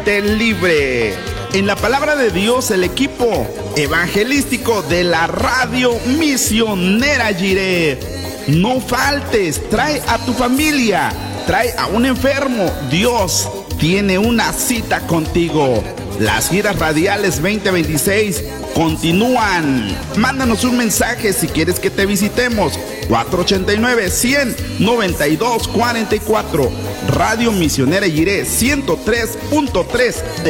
Libre. En la palabra de Dios, el equipo evangelístico de la radio misionera Jiré. No faltes, trae a tu familia, trae a un enfermo. Dios tiene una cita contigo. Las giras radiales 2026 continúan. Mándanos un mensaje si quieres que te visitemos. 489-100-9244. Radio Misionera Jiré 103.3 de